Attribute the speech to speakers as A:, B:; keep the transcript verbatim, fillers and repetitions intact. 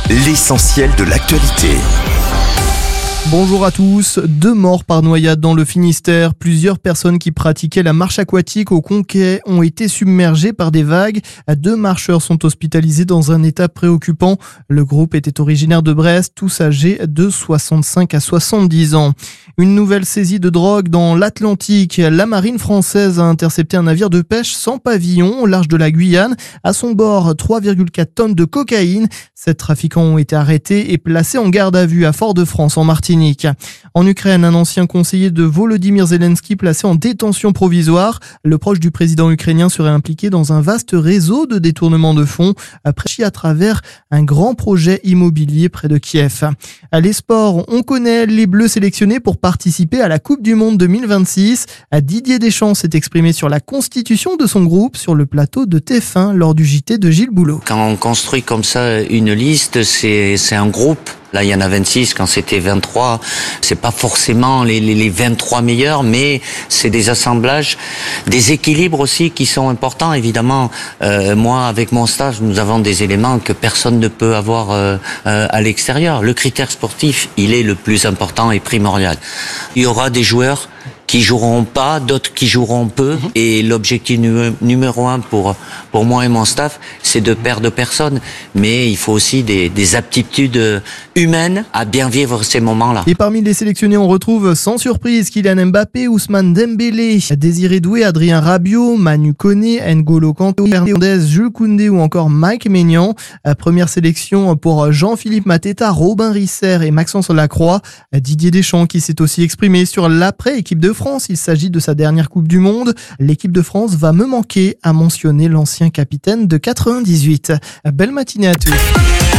A: l'essentiel de l'actualité.
B: Bonjour à tous. Deux morts par noyade dans le Finistère. Plusieurs personnes qui pratiquaient la marche aquatique au Conquet ont été submergées par des vagues. Deux marcheurs sont hospitalisés dans un état préoccupant. Le groupe était originaire de Brest, tous âgés de soixante-cinq à soixante-dix ans. Une nouvelle saisie de drogue dans l'Atlantique. La marine française a intercepté un navire de pêche sans pavillon au large de la Guyane. À son bord, trois virgule quatre tonnes de cocaïne. Sept trafiquants ont été arrêtés et placés en garde à vue à Fort-de-France en Martinique. En Ukraine, un ancien conseiller de Volodymyr Zelensky placé en détention provisoire. Le proche du président ukrainien serait impliqué dans un vaste réseau de détournement de fonds prêché à travers un grand projet immobilier près de Kiev. À les sports, on connaît les Bleus sélectionnés pour participer à la Coupe du Monde deux mille vingt-six. Didier Deschamps s'est exprimé sur la constitution de son groupe sur le plateau de T F un lors du J T de Gilles Boulot.
C: Quand on construit comme ça une liste, c'est, c'est un groupe. Là, il y en a vingt-six, quand c'était vingt-trois. C'est pas forcément les, les, les vingt-trois meilleurs, mais c'est des assemblages, des équilibres aussi qui sont importants. Évidemment, euh, moi, avec mon stage, nous avons des éléments que personne ne peut avoir euh, euh, à l'extérieur. Le critère sportif, il est le plus important et primordial. Il y aura des joueurs qui joueront pas, d'autres qui joueront peu. Et l'objectif nu- numéro un pour pour moi et mon staff, c'est de perdre personne. Mais il faut aussi des, des aptitudes humaines à bien vivre ces moments-là.
B: Et parmi les sélectionnés, on retrouve sans surprise Kylian Mbappé, Ousmane Dembélé, Désiré Doué, Adrien Rabiot, Manu Koné, N'Golo Kanté, Hernandez, Jules Koundé ou encore Mike Maignan. Première sélection pour Jean-Philippe Mateta, Robin Risser et Maxence Lacroix. Didier Deschamps qui s'est aussi exprimé sur l'après-équipe de France. Il s'agit de sa dernière Coupe du Monde. L'équipe de France va me manquer, a mentionné l'ancien capitaine de quatre-vingt-dix-huit. Belle matinée à tous.